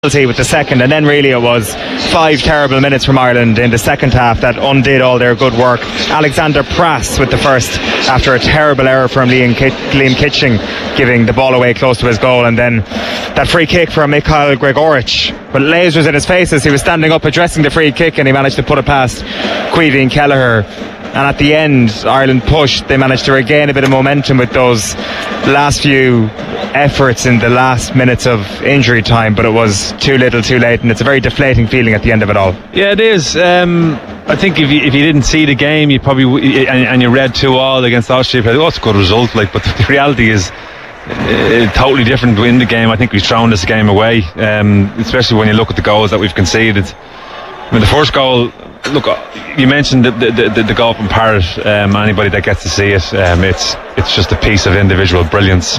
with the second, and then really it was 5 terrible minutes from Ireland in the second half that undid all their good work. Alexander Prass with the first after a terrible error from Liam Kitching, giving the ball away close to his goal, and then that free kick from Mikhail Gregorich, but lasers in his face as he was standing up addressing the free kick, and he managed to put it past Caoimhín Kelleher. And at the end, Ireland pushed. They managed to regain a bit of momentum with those last few efforts in the last minutes of injury time, but it was too little too late, and it's a very deflating feeling at the end of it all. Yeah, it is. I think if you didn't see the game, you probably and you read 2-2 against Austria, you thought, oh, it's a good result, but the reality is totally different in the game. I think we've thrown this game away, especially when you look at the goals that we've conceded. I mean, the first goal, look, you mentioned the goal from Parrott. Anybody that gets to see it, it's just a piece of individual brilliance.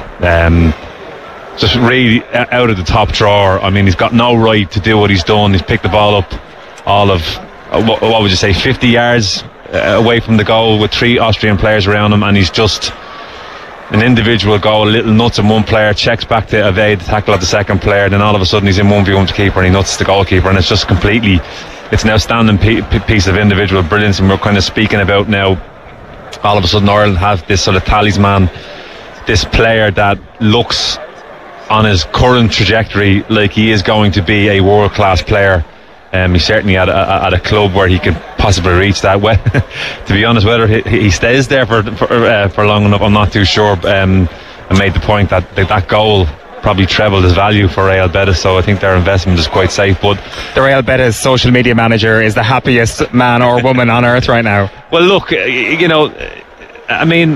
Just really out of the top drawer. I mean, he's got no right to do what he's done. He's picked the ball up all of, what would you say, 50 yards away from the goal with 3 Austrian players around him, and he's just an individual goal, a little nuts in one player, checks back to evade the tackle of the second player, then all of a sudden he's in 1v1 with the keeper and he nuts the goalkeeper, and it's just completely, it's an outstanding piece of individual brilliance. And we're kind of speaking about now, all of a sudden Ireland have this sort of talisman, this player that looks on his current trajectory like he is going to be a world-class player. He's certainly at a club where he could possibly reach that. Well, to be honest, whether he stays there for long enough, I'm not too sure. I made the point that goal probably trebled his value for Real Betis, so I think their investment is quite safe. But the Real Betis social media manager is the happiest man or woman on earth right now. Well, look, you know, I mean,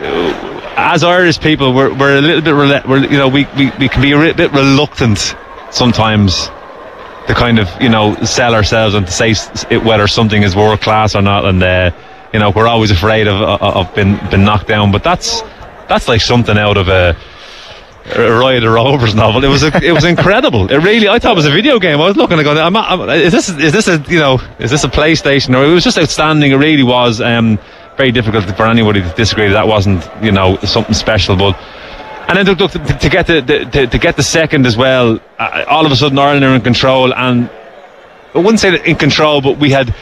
as Irish people, we're a little bit, we can be a bit reluctant sometimes to kind of, you know, sell ourselves and to say whether something is world class or not, and you know, we're always afraid of being knocked down. But that's like something out of a Roy of the Rovers novel. It was incredible. It really, I thought it was a video game. I was looking and going, is this a PlayStation? Or it was just outstanding. It really was. Very difficult for anybody to disagree that wasn't, you know, something special. But and then to get the second as well, all of a sudden Ireland are in control, and I wouldn't say that in control, but we had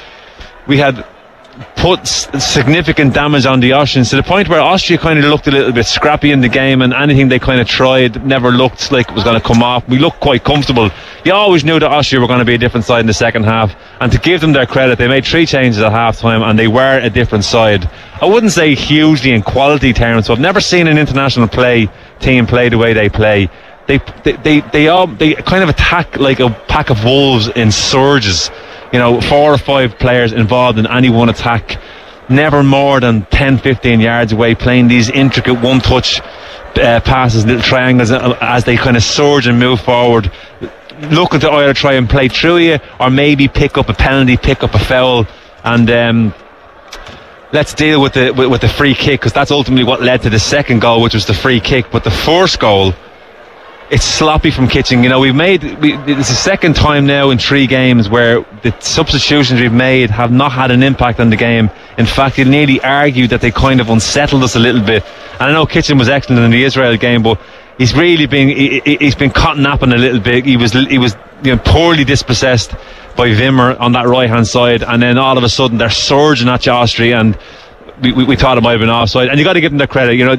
put significant damage on the Austrians to the point where Austria kind of looked a little bit scrappy in the game, and anything they kind of tried never looked like it was going to come off. We looked quite comfortable. You always knew that Austria were going to be a different side in the second half, and to give them their credit, they made 3 changes at half time and they were a different side. I wouldn't say hugely in quality terms, so I've never seen an international team play the way they play. They kind of attack like a pack of wolves in surges. You know, 4 or 5 players involved in any one attack, never more than 10-15 yards away, playing these intricate one-touch passes, little triangles as they kind of surge and move forward, looking to either try and play through you or maybe pick up a penalty, pick up a foul, and let's deal with the free kick, because that's ultimately what led to the second goal, which was the free kick. But the first goal, it's sloppy from Kitching. You know, it's the second time now in 3 games where the substitutions we've made have not had an impact on the game. In fact, you'd nearly argue that they kind of unsettled us a little bit. And I know Kitching was excellent in the Israel game, but he's really he's been caught napping a little bit. He was you know, poorly dispossessed by Wimmer on that right hand side, and then all of a sudden they're surging at you, Austria, and we thought it might have been offside. And you got to give them their credit. You know,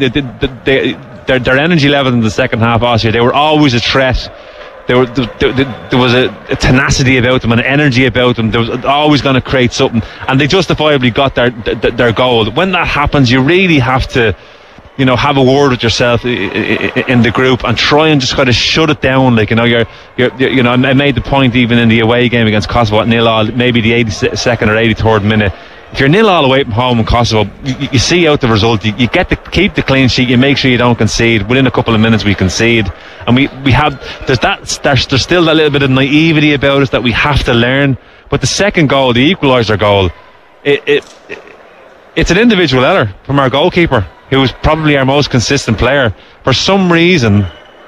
their energy level in the second half, Austria, they were always a threat. There was a tenacity about them, an energy about them. There was always going to create something, and they justifiably got their goal. When that happens, you really have to, you know, have a word with yourself in the group and try and just kind of shut it down. Like, you know, you know, I made the point even in the away game against Kosovo at 0-0, maybe the 82nd or 83rd minute. If you're 0-0 away from home in Kosovo, you see out the result. You get to keep the clean sheet. You make sure you don't concede. Within a couple of minutes, we concede, and we have there's still that little bit of naivety about us that we have to learn. But the second goal, the equaliser goal, it's an individual error from our goalkeeper, who was probably our most consistent player. For some reason,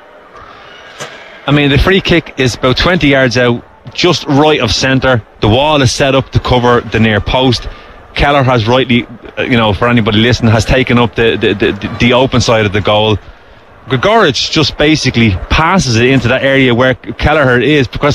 I mean, the free kick is about 20 yards out, just right of centre. The wall is set up to cover the near post. Keller has rightly, you know, for anybody listening, has taken up the open side of the goal. Gregoric just basically passes it into that area where Kelleher is, because